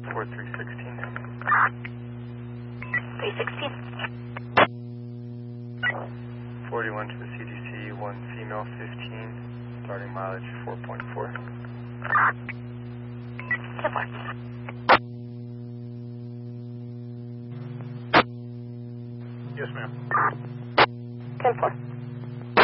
4316. 316. 41 to the CDC, 1 female 15, starting mileage 4.4. 10-4. Yes, ma'am. 10-4.